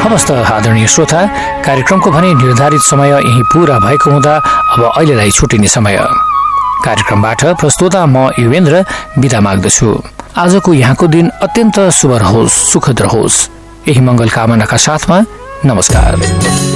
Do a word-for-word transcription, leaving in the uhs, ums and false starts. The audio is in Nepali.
हवस् त आदरणीय श्रोता, कार्यक्रमको भने निर्धारित समय यही पूरा भएको हुँदा अब अहिलेलाई छुटिने समय। कार्यक्रमबाट प्रस्तुता म युवेन्द्र बिदा माग्दछु। आजको यहाँको दिन अत्यन्त शुभ रहोस्, सुखद रहोस्, यही मंगल कामनाका साथमा नमस्कार।